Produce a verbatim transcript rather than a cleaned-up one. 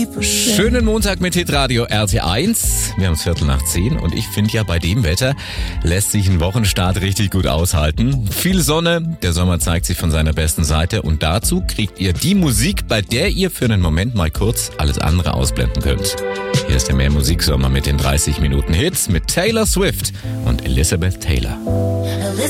Schönen Montag mit Hitradio R T eins. Wir haben es Viertel nach zehn und ich finde ja, bei dem Wetter lässt sich ein Wochenstart richtig gut aushalten. Viel Sonne, der Sommer zeigt sich von seiner besten Seite und dazu kriegt ihr die Musik, bei der ihr für einen Moment mal kurz alles andere ausblenden könnt. Hier ist der Mehr Musiksommer mit den dreißig Minuten Hits mit Taylor Swift und Elizabeth Taylor.